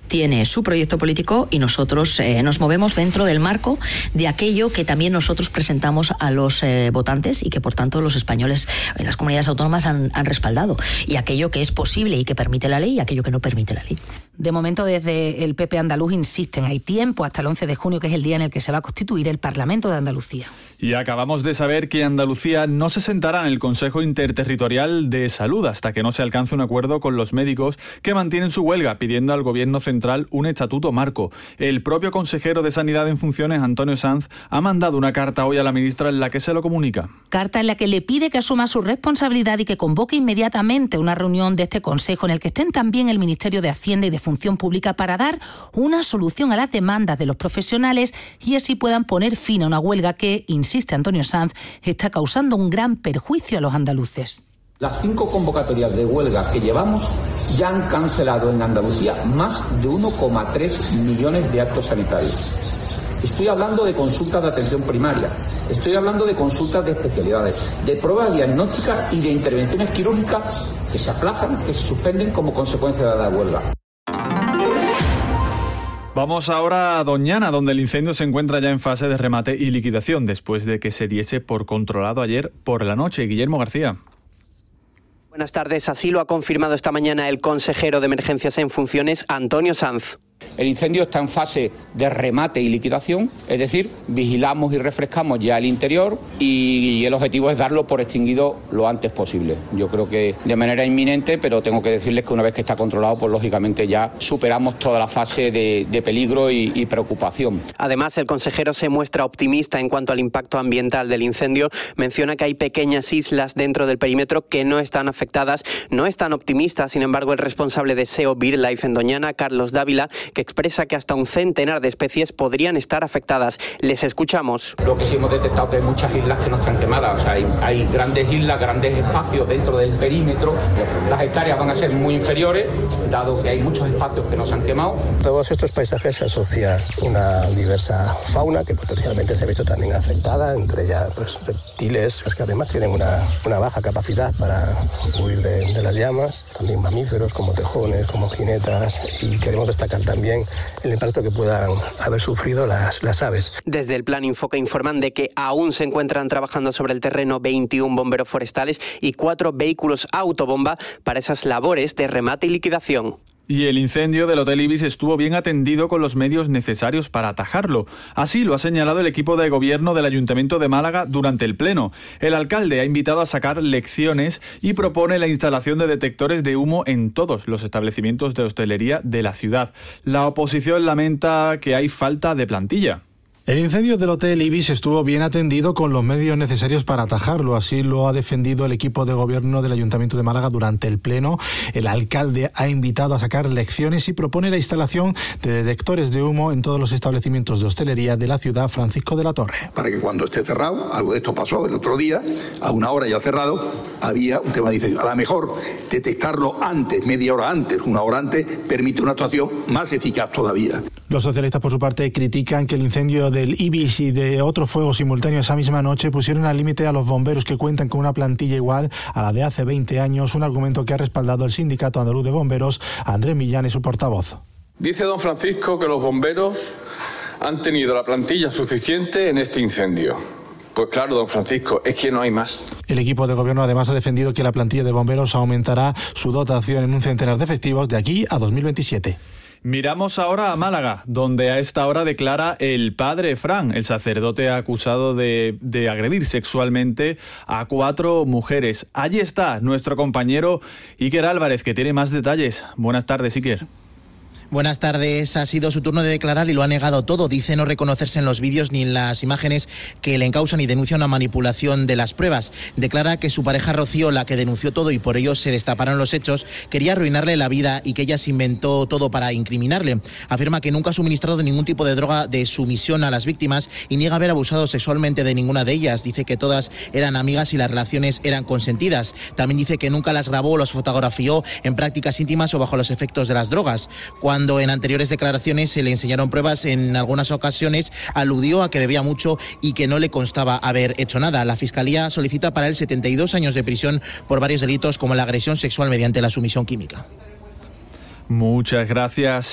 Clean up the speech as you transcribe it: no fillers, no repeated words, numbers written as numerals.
tiene su proyecto político y nosotros nos movemos dentro del marco de aquello que también nosotros presentamos a los votantes y que por tanto los españoles en las comunidades autónomas han respaldado, y aquello que es posible y que permite la ley y aquello que no permite la ley. De momento, desde el PP andaluz insisten, hay tiempo hasta el 11 de junio, que es el día en el que se va a constituir el Parlamento de Andalucía. Y acabamos de saber que Andalucía no se sentará en el Consejo Interterritorial de Salud hasta que no se alcance un acuerdo con los médicos que mantienen su huelga, pidiendo al Gobierno central un estatuto marco. El propio consejero de Sanidad en funciones, Antonio Sanz, ha mandado una carta hoy a la ministra en la que se lo comunica. Carta en la que le pide que asuma su responsabilidad y que convoque inmediatamente una reunión de este Consejo en el que estén también el Ministerio de Hacienda y de Función Pública para dar una solución a las demandas de los profesionales y así puedan poner fin a una huelga que, insiste Antonio Sanz, está causando un gran perjuicio a los andaluces. Las 5 convocatorias de huelga que llevamos ya han cancelado en Andalucía más de 1,3 millones de actos sanitarios. Estoy hablando de consultas de atención primaria, estoy hablando de consultas de especialidades, de pruebas diagnósticas y de intervenciones quirúrgicas que se aplazan, que se suspenden como consecuencia de la huelga. Vamos ahora a Doñana, donde el incendio se encuentra ya en fase de remate y liquidación, después de que se diese por controlado ayer por la noche. Guillermo García. Buenas tardes, así lo ha confirmado esta mañana el consejero de Emergencias en funciones, Antonio Sanz. El incendio está en fase de remate y liquidación, es decir, vigilamos y refrescamos ya el interior y el objetivo es darlo por extinguido lo antes posible. Yo creo que de manera inminente, pero tengo que decirles que una vez que está controlado, pues lógicamente ya superamos toda la fase de peligro y preocupación. Además, el consejero se muestra optimista en cuanto al impacto ambiental del incendio. Menciona que hay pequeñas islas dentro del perímetro que no están afectadas. No es tan optimista, sin embargo, el responsable de SEO BirdLife en Doñana, Carlos Dávila, que expresa que hasta un centenar de especies podrían estar afectadas. Les escuchamos. Lo que sí hemos detectado que hay muchas islas que no están quemadas, o sea, hay grandes islas, grandes espacios dentro del perímetro. Las hectáreas van a ser muy inferiores, dado que hay muchos espacios que no se han quemado. Todos estos paisajes se asocia una diversa fauna que potencialmente se ha visto también afectada, entre ellas pues, reptiles, que además tienen una baja capacidad para huir de las llamas, también mamíferos como tejones, como jinetas, y queremos destacar también el impacto que puedan haber sufrido las aves. Desde el Plan Infoca informan de que aún se encuentran trabajando sobre el terreno 21 bomberos forestales y 4 vehículos autobomba para esas labores de remate y liquidación. Y el incendio del Hotel Ibis estuvo bien atendido con los medios necesarios para atajarlo. Así lo ha señalado el equipo de gobierno del Ayuntamiento de Málaga durante el pleno. El alcalde ha invitado a sacar lecciones y propone la instalación de detectores de humo en todos los establecimientos de hostelería de la ciudad. La oposición lamenta que hay falta de plantilla. El incendio del Hotel Ibis estuvo bien atendido con los medios necesarios para atajarlo. Así lo ha defendido el equipo de gobierno del Ayuntamiento de Málaga durante el pleno. El alcalde ha invitado a sacar lecciones y propone la instalación de detectores de humo en todos los establecimientos de hostelería de la ciudad. Francisco de la Torre. Para que cuando esté cerrado, algo de esto pasó el otro día, a una hora ya cerrado, había un tema de incendio. A lo mejor detectarlo antes, media hora antes, una hora antes, permite una actuación más eficaz todavía. Los socialistas, por su parte, critican que el incendio del Ibis y de otro fuego simultáneo esa misma noche pusieron al límite a los bomberos que cuentan con una plantilla igual a la de hace 20 años, un argumento que ha respaldado el Sindicato Andaluz de Bomberos, Andrés Millán y su portavoz. Dice don Francisco que los bomberos han tenido la plantilla suficiente en este incendio. Pues claro, don Francisco, es que no hay más. El equipo de gobierno además ha defendido que la plantilla de bomberos aumentará su dotación en un centenar de efectivos de aquí a 2027. Miramos ahora a Málaga, donde a esta hora declara el padre Fran, el sacerdote acusado de agredir sexualmente a 4 mujeres. Allí está nuestro compañero Iker Álvarez, que tiene más detalles. Buenas tardes, Iker. Buenas tardes. Ha sido su turno de declarar y lo ha negado todo. Dice no reconocerse en los vídeos ni en las imágenes que le encausan y denuncia una manipulación de las pruebas. Declara que su pareja Rocío, la que denunció todo y por ello se destaparon los hechos, quería arruinarle la vida y que ella se inventó todo para incriminarle. Afirma que nunca ha suministrado ningún tipo de droga de sumisión a las víctimas y niega haber abusado sexualmente de ninguna de ellas. Dice que todas eran amigas y las relaciones eran consentidas. También dice que nunca las grabó o las fotografió en prácticas íntimas o bajo los efectos de las drogas. Cuando en anteriores declaraciones se le enseñaron pruebas, en algunas ocasiones aludió a que bebía mucho y que no le constaba haber hecho nada. La Fiscalía solicita para él 72 años de prisión por varios delitos como la agresión sexual mediante la sumisión química. Muchas gracias.